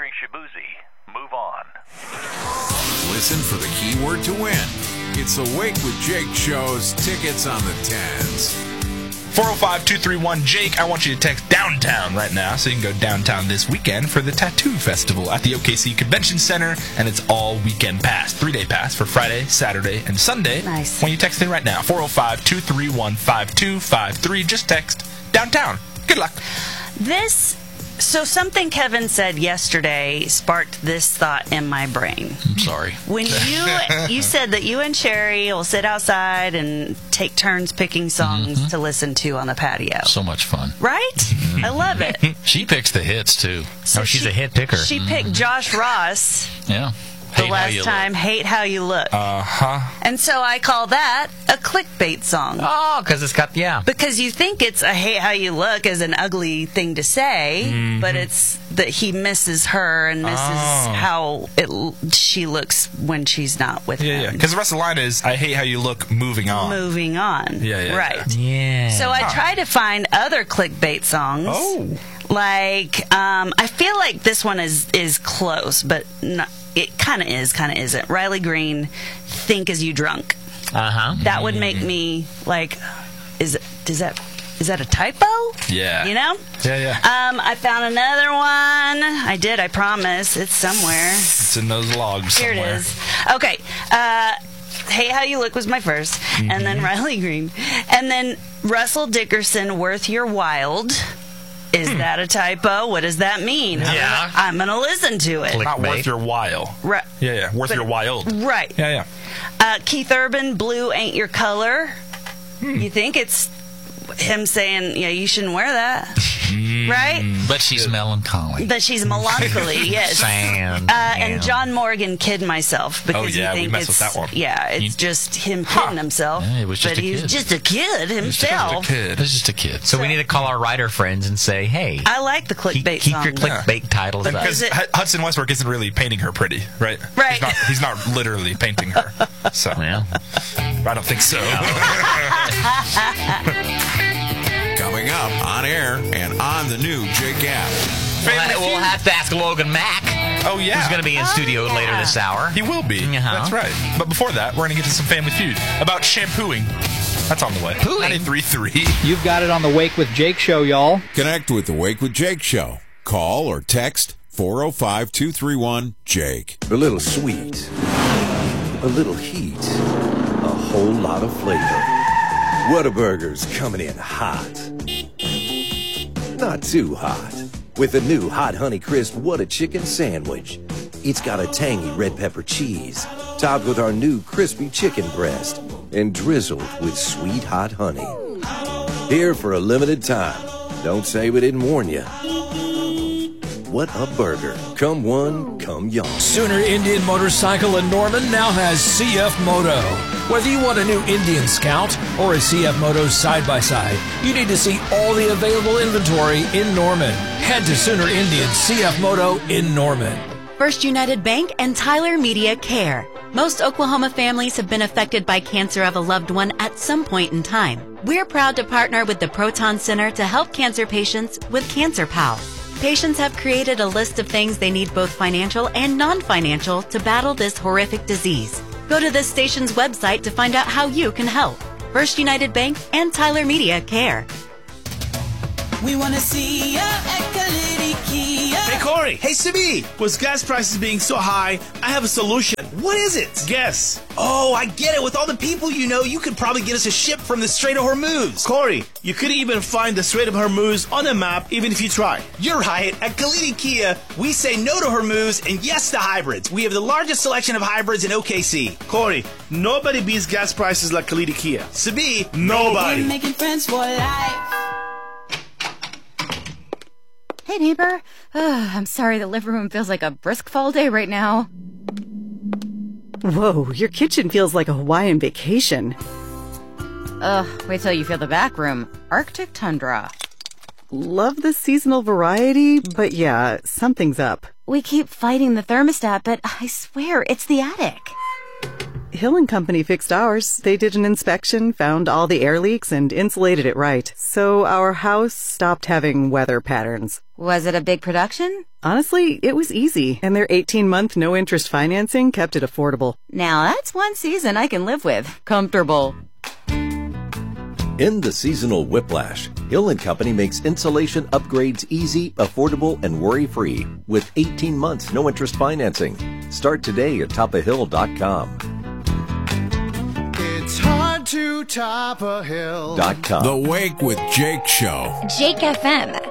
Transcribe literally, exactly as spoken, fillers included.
Featuring Shibuzi. Move on. Listen for the keyword to win. It's the Wake with Jake show's tickets on the tens. four oh five, two three one, Jake. I want you to text downtown right now so you can go downtown this weekend for the Tattoo Festival at the O K C Convention Center, and it's all weekend pass. Three-day pass for Friday, Saturday, and Sunday. Nice. When you text in right now, four oh five, two three one, five two five three, just text downtown. Good luck. This, so something Kevin said yesterday sparked this thought in my brain. I'm sorry. When you you said that you and Sherry will sit outside and take turns picking songs Mm-hmm. to listen to on the patio. So much fun. Right? I love it. She picks the hits, too. So Oh, she's she- a hit picker. She picked Josh Ross Yeah. the Hate How last You time, Look. Hate How You Look. Uh-huh. And so I call that a clickbait song. Oh, because it's got, yeah. Because you think it's I hate how you look as an ugly thing to say, Mm-hmm. but it's that he misses her and misses Oh. how it she looks when she's not with Yeah, yeah. him. Because the rest of the line is, I hate how you look moving on. Moving on. Yeah, yeah, Right. Yeah. So I try to find other clickbait songs. Oh. Like, um, I feel like this one is, is close, but not, it kind of is, kind of isn't. Riley Green, Think As You Drunk. Uh-huh. That would make me like, is it, does that, is that a typo? Yeah. You know? Yeah, yeah. Um, I found another one. I did, I promise. It's somewhere. It's in those logs Here somewhere. it is. Okay. Uh, Hey How You Look was my first. And Mm-hmm. then Riley Green. And then Russell Dickerson, Worth Your Wild. Is Hmm. that a typo? What does that mean? Yeah. I'm going to listen to it. Click- Not Clickbait. worth your while. Right. Yeah, yeah. Worth But- your wild. Right. Yeah, yeah. Uh, Keith Urban, Blue Ain't Your Color. Hmm. You think it's him saying, yeah, you shouldn't wear that. Hmm. Right? But she's melancholy. But she's melancholy, yes. Sand. Uh, yeah. and John Morgan, Kid Myself. Because Oh, yeah, you we think messed with it's, that one. Yeah, it's You- just him kidding himself. Yeah, it was just but a he's kid. just a kid himself. Kid. It's just a kid. So we need to call our writer friends and say, hey, I like the keep, clickbait keep song. your clickbait titles up. Because Because it- H- Hudson Westbrook isn't really painting her pretty, right? Right. He's not, he's not literally painting her. So, Well, I don't think so. Coming up on air and on the new Jake app. we'll, ha- we'll have to ask Logan Mack, Oh, yeah. who's going to be in studio yeah. later this hour. He will be. Uh-huh. That's right. But before that, we're going to get to some Family Feud about shampooing. That's on the way. Pooing? ninety-three point three. You've got it on the Wake with Jake show, y'all. Connect with the Wake with Jake show. Call or text four oh five, two three one, Jake. A little sweet, a little heat, a whole lot of flavor. Whataburger's coming in hot. Not too hot. With the new Hot Honey Crisp Whata Chicken Sandwich. It's got a tangy red pepper cheese, topped with our new crispy chicken breast, and drizzled with sweet hot honey. Here for a limited time. Don't say we didn't warn you. What a burger. Come one, come y'all. Sooner Indian Motorcycle in Norman now has C F Moto. Whether you want a new Indian Scout or a C F Moto side-by-side, you need to see all the available inventory in Norman. Head to Sooner Indian C F Moto in Norman. First United Bank and Tyler Media Care. Most Oklahoma families have been affected by cancer of a loved one at some point in time. We're proud to partner with the Proton Center to help cancer patients with Cancer Pal. Patients have created a list of things they need, both financial and non-financial, to battle this horrific disease. Go to this station's website to find out how you can help. First United Bank and Tyler Media Care. We want to see ya at Kalidi Kia. Hey, Corey. Hey, Sibi. With gas prices being so high, I have a solution. What is it? Guess. Oh, I get it. With all the people you know, you could probably get us a ship from the Strait of Hormuz. Corey, you could even find the Strait of Hormuz on the map, even if you try. You're right. At Kalidi Kia, we say no to Hormuz and yes to hybrids. We have the largest selection of hybrids in O K C. Corey, nobody beats gas prices like Kalidi Kia. Sibi, nobody. We're making friends for life. Hey, neighbor. Ugh, I'm sorry the living room feels like a brisk fall day right now. Whoa, your kitchen feels like a Hawaiian vacation. Ugh, wait till you feel the back room. Arctic tundra. Love the seasonal variety, but yeah, something's up. We keep fighting the thermostat, but I swear it's the attic. Hill and Company fixed ours. They did an inspection, found all the air leaks, and insulated it right. So our house stopped having weather patterns. Was it a big production? Honestly, it was easy, and their eighteen-month no-interest financing kept it affordable. Now that's one season I can live with. Comfortable. In the seasonal whiplash, Hill and Company makes insulation upgrades easy, affordable, and worry-free with eighteen months no-interest financing. Start today at top of hill dot com. It's hard to top a hill. Dot com. The Wake with Jake Show. Jake F M.